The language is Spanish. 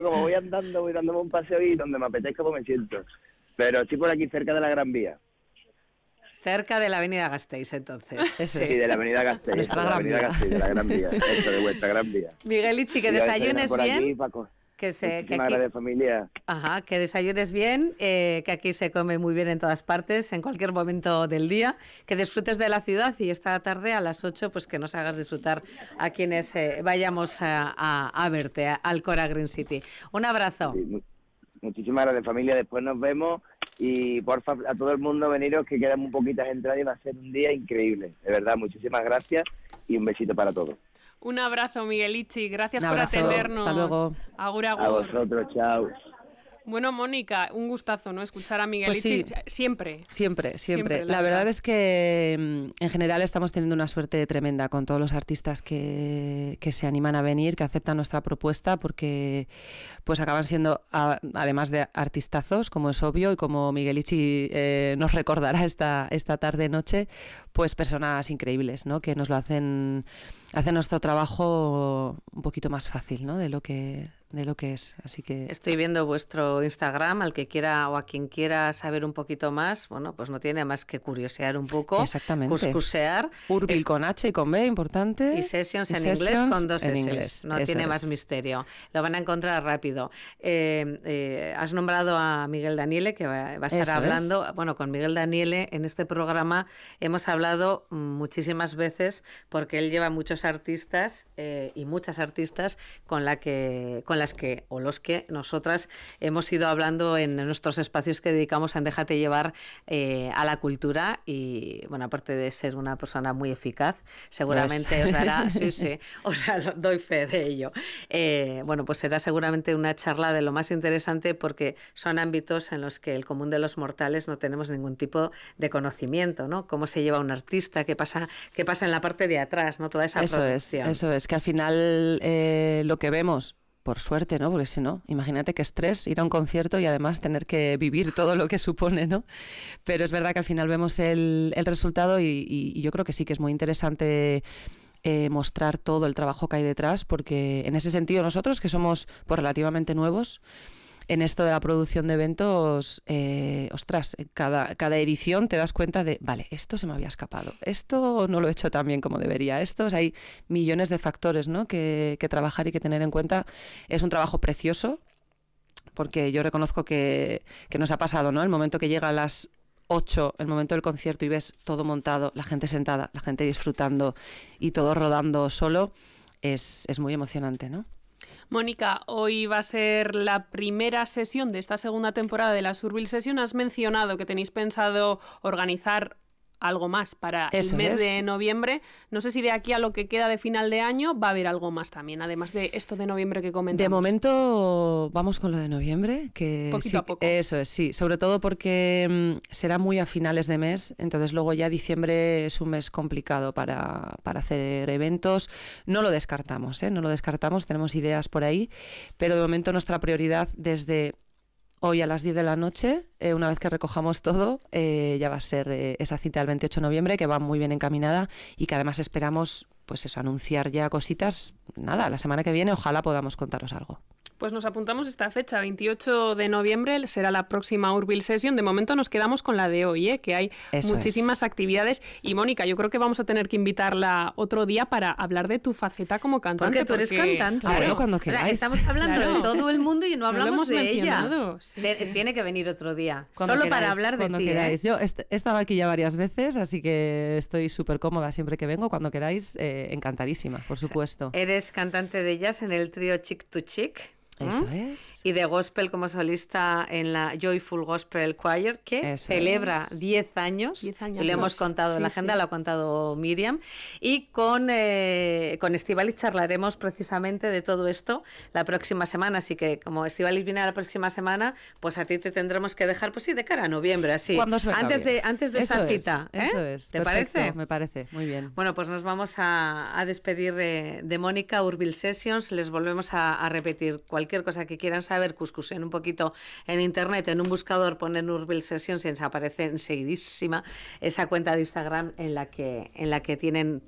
como voy andando, voy dándome un paseo y donde me apetezca pues me siento. Pero estoy por aquí cerca de la Gran Vía. Cerca de la avenida Gasteiz, entonces. Sí, de la avenida Gasteiz. Nuestra de la Gran avenida Vía. Gasteiz, de la Gran Vía. Eso, de vuestra Gran Vía. Miguelichi, que Y yo estoy desayunes por bien. aquí, Paco. Que Muchísimas gracias, familia. Ajá, que desayunes bien, que aquí se come muy bien en todas partes, en cualquier momento del día, que disfrutes de la ciudad y esta tarde a las 8, pues que nos hagas disfrutar a quienes vayamos a verte, al Cora Green City. Un abrazo. Sí, muchísimas gracias, familia. Después nos vemos y porfa, a todo el mundo veniros, que quedan muy poquitas entradas y va a ser un día increíble. De verdad, muchísimas gracias y un besito para todos. Un abrazo, Miguelichi. Gracias Un por abrazo. atendernos. Hasta luego. Agur, agur. A vosotros, chao. Bueno, Mónica, un gustazo, ¿no? Escuchar a Miguelichi Pues sí. siempre. Siempre. La verdad es que en general estamos teniendo una suerte tremenda con todos los artistas que se animan a venir, que aceptan nuestra propuesta, porque pues acaban siendo, además de artistazos, como es obvio, y como Miguelichi nos recordará esta tarde-noche, pues personas increíbles, ¿no? Que nos lo hacen nuestro trabajo un poquito más fácil, ¿no? de lo que es. Así que Estoy viendo vuestro Instagram, al que quiera o a quien quiera saber un poquito más, bueno, pues no tiene más que curiosear un poco, exactamente. cuscusear. Urbil con H y con B, importante. Y Sessions en Sessions inglés con 2 en S. inglés. No Eso tiene es. más misterio. Lo van a encontrar rápido. Has nombrado a Miguel Daniele, que va a estar Eso hablando. Bueno, con Miguel Daniele en este programa hemos hablado muchísimas veces, porque él lleva muchos artistas y muchas artistas con las que nosotras hemos ido hablando en nuestros espacios que dedicamos a Déjate llevar a la cultura. Y bueno, aparte de ser una persona muy eficaz, seguramente os dará, sí, o sea, lo doy fe de ello. Bueno, pues será seguramente una charla de lo más interesante, porque son ámbitos en los que el común de los mortales no tenemos ningún tipo de conocimiento, ¿no? Cómo se lleva un artista, qué pasa en la parte de atrás, ¿no? Toda esa producción. Eso es, que al final lo que vemos, por suerte, ¿no? Porque si no, imagínate qué estrés ir a un concierto y además tener que vivir todo lo que supone, ¿no? Pero es verdad que al final vemos el resultado y yo creo que sí que es muy interesante mostrar todo el trabajo que hay detrás, porque en ese sentido nosotros, que somos pues relativamente nuevos en esto de la producción de eventos, ostras, cada edición te das cuenta de, vale, esto se me había escapado, esto no lo he hecho tan bien como debería, hay millones de factores, ¿no? que trabajar y que tener en cuenta. Es un trabajo precioso, porque yo reconozco que nos ha pasado, ¿no? El momento que llega a las 8, el momento del concierto, y ves todo montado, la gente sentada, la gente disfrutando y todo rodando solo, es muy emocionante, ¿no? Mónica, hoy va a ser la primera sesión de esta segunda temporada de la Urbil Session. Has mencionado que tenéis pensado organizar algo más para el mes de noviembre. No sé si de aquí a lo que queda de final de año va a haber algo más también, además de esto de noviembre que comentamos. De momento vamos con lo de noviembre, que poquito a poco. Eso es, sí, sobre todo porque será muy a finales de mes, entonces luego ya diciembre es un mes complicado para hacer eventos. No lo descartamos, tenemos ideas por ahí, pero de momento nuestra prioridad desde hoy a las 10 de la noche, una vez que recojamos todo, ya va a ser esa cita del 28 de noviembre, que va muy bien encaminada y que además esperamos, pues eso, anunciar ya cositas. Nada, la semana que viene ojalá podamos contaros algo. Pues nos apuntamos esta fecha, 28 de noviembre, será la próxima Urbil Session. De momento nos quedamos con la de hoy, que hay muchísimas actividades. Y Mónica, yo creo que vamos a tener que invitarla otro día para hablar de tu faceta como cantante. Porque tú eres cantante. Claro, bueno, cuando queráis. Estamos hablando de todo el mundo y no hablamos de ella. Sí. Tiene que venir otro día, cuando solo queráis, para hablar de ti. Queráis. Yo he estado aquí ya varias veces, así que estoy súper cómoda siempre que vengo. Cuando queráis, encantadísima, por supuesto. Eres cantante de jazz en el trío Chick to Chick. Eso es. Y de gospel como solista en la Joyful Gospel Choir, que celebra 10 años. 10 años. Y le hemos contado en la agenda, lo ha contado Miriam. Y con Estíbaliz charlaremos precisamente de todo esto la próxima semana. Así que como Estíbaliz viene la próxima semana, pues a ti te tendremos que dejar, pues sí, de cara a noviembre, así. Antes de esa cita. Eso es. ¿Te perfecto, parece? Me parece, muy bien. Bueno, pues nos vamos a despedir de Mónica, Urbil Sessions. Les volvemos a repetir cualquier cosa que quieran saber, cuscusen un poquito en internet, en un buscador ponen Urbil Sessions y les aparece enseguidísima esa cuenta de Instagram en la que tienen